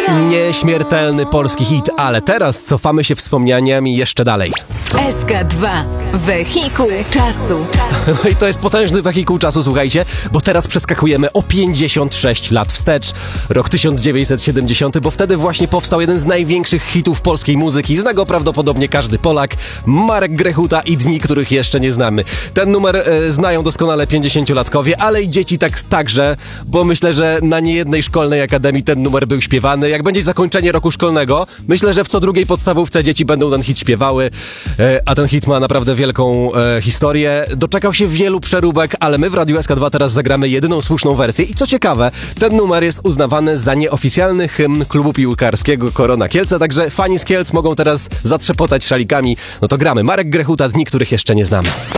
Nieśmiertelny polski hit, ale teraz cofamy się wspomnieniami jeszcze dalej. SK2. Wehikuł czasu. I to jest potężny wehikuł czasu, słuchajcie, bo teraz przeskakujemy o 56 lat wstecz. Rok 1970, bo wtedy właśnie powstał jeden z największych hitów polskiej muzyki. Zna go prawdopodobnie każdy Polak. Marek Grechuta i Dni, których jeszcze nie znamy. Ten numer znają doskonale 50-latkowie, ale i dzieci także, bo myślę, że na niejednej szkolnej akademii ten numer był śpiewany. Jak będzie zakończenie roku szkolnego, myślę, że w co drugiej podstawówce dzieci będą ten hit śpiewały, a ten hit ma naprawdę wielką historię. Doczekał się wielu przeróbek, ale my w Radiu SK2 teraz zagramy jedyną słuszną wersję. I co ciekawe, ten numer jest uznawany za nieoficjalny hymn klubu piłkarskiego Korona Kielce, także fani z Kielc mogą teraz zatrzepotać szalikami. No to gramy. Marek Grechuta, Dni, których jeszcze nie znamy.